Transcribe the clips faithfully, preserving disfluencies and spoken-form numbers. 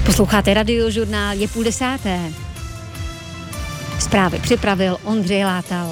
Posloucháte Radiožurnál, je půl desáté. Zprávy připravil Ondřej Látal.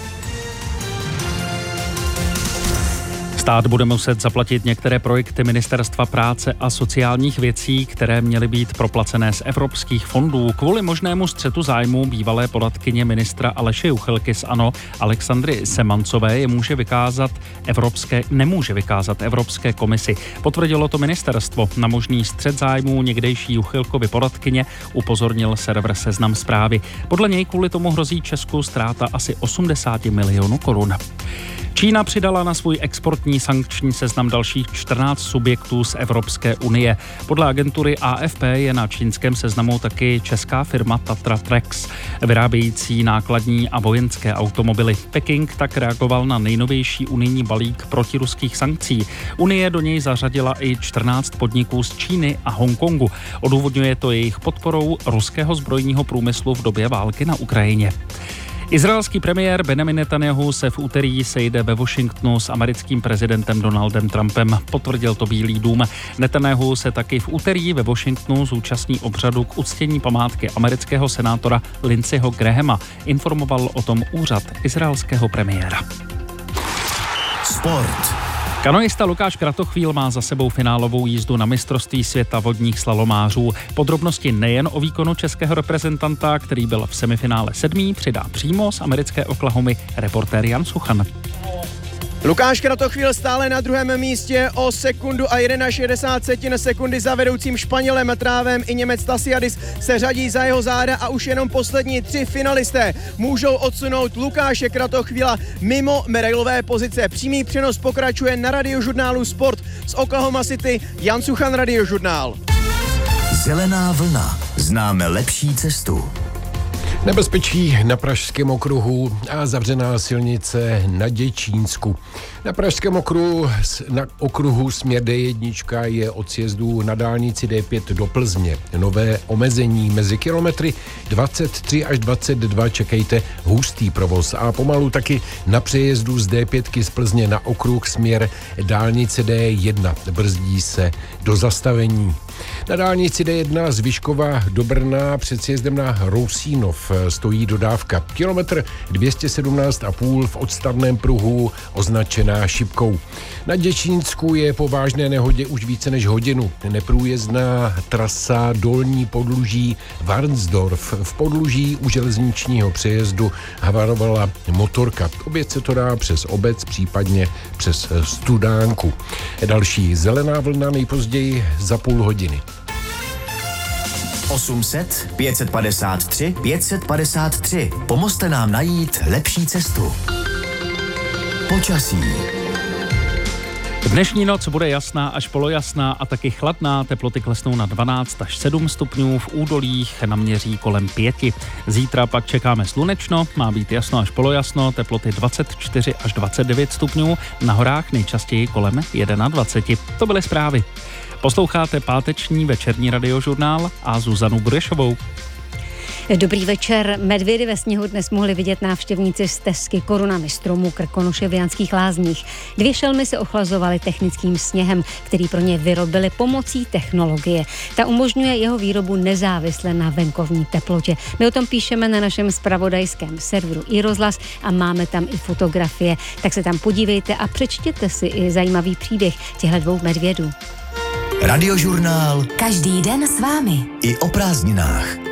Stát bude muset zaplatit některé projekty Ministerstva práce a sociálních věcí, které měly být proplacené z evropských fondů. Kvůli možnému střetu zájmů bývalé poradkyně ministra Aleše Juchelky z ANO Alexandry Semancové je může vykázat evropské, nemůže vykázat Evropské komisi. Potvrdilo to ministerstvo. Na možný střet zájmů někdejší Juchelkovy poradkyně upozornil server Seznam Zprávy. Podle něj kvůli tomu hrozí Česku ztráta asi osmdesát milionů korun. Čína přidala na svůj exportní sankční seznam dalších čtrnáct subjektů z Evropské unie. Podle agentury A F P je na čínském seznamu taky česká firma Tatra Trax, vyrábějící nákladní a vojenské automobily. Peking tak reagoval na nejnovější unijní balík protiruských sankcí. Unie do něj zařadila i čtrnáct podniků z Číny a Hongkongu. Odůvodňuje to jejich podporou ruského zbrojního průmyslu v době války na Ukrajině. Izraelský premiér Benjamin Netanjahu se v úterý sejde ve Washingtonu s americkým prezidentem Donaldem Trumpem. Potvrdil to Bílý dům. Netanjahu se taky v úterý ve Washingtonu zúčastní obřadu k uctění památky amerického senátora Lindseyho Grahama. Informoval o tom úřad izraelského premiéra. Sport. Kanoista Lukáš Kratochvíl má za sebou finálovou jízdu na mistrovství světa vodních slalomářů. Podrobnosti nejen o výkonu českého reprezentanta, který byl v semifinále sedmý, přidá přímo z americké Oklahomy reportér Jan Suchan. Lukáš Kratochvíl stále na druhém místě o sekundu a šedesát jedna sekundy za vedoucím Španělem Trávem. I Němec Tasiadis se řadí za jeho záda a už jenom poslední tři finalisté můžou odsunout Lukáše Kratochvíla mimo medailové pozice. Přímý přenos pokračuje na Radiožurnálu Sport z Oklahoma City. Jan Suchan, Radiožurnál. Zelená vlna. Známe lepší cestu. Nebezpečí na Pražském okruhu a zavřená silnice na Děčínsku. Na Pražském okruhu, na okruhu směr D jedna je od sjezdu na dálnici D pět do Plzně. Nové omezení mezi kilometry dvacet tři až dvacet dva čekejte hustý provoz a pomalu taky na přejezdu z D pět z Plzně na okruh směr dálnice D jedna. Brzdí se do zastavení. Na dálnici D jedna z Vyškova do Brna před sjezdem na Rousínov stojí dodávka. Kilometr dvě stě sedmnáct a půl v odstavném pruhu označená šipkou. Na Děčínsku je po vážné nehodě už více než hodinu neprůjezdná trasa Dolní Podluží Varnsdorf. V Podluží u železničního přejezdu havarovala motorka. Obět se to dá přes obec, případně přes Studánku. Další zelená vlna nejpozději za půl hodiny. osm set pět set padesát tři pět set padesát tři. Pomozte nám najít lepší cestu. Počasí. Dnešní noc bude jasná až polojasná a taky chladná. Teploty klesnou na dvanáct až sedm stupňů, v údolích naměří kolem pěti. Zítra pak čekáme slunečno, má být jasno až polojasno, teploty dvacet čtyři až dvacet devět stupňů, na horách nejčastěji kolem dvacet jedna. To byly zprávy. Posloucháte páteční večerní Radiožurnál a Zuzanu Burešovou. Dobrý večer. Medvědy ve sněhu dnes mohli vidět návštěvníci stezky korunami stromů Krkonoše v Janských Lázních. Dvě šelmy se ochlazovaly technickým sněhem, který pro ně vyrobili pomocí technologie. Ta umožňuje jeho výrobu nezávisle na venkovní teplotě. My o tom píšeme na našem zpravodajském serveru iRozhlas a máme tam i fotografie. Tak se tam podívejte a přečtěte si i zajímavý příběh těchto dvou medvědů. Radiožurnál. Každý den s vámi. I o prázdninách.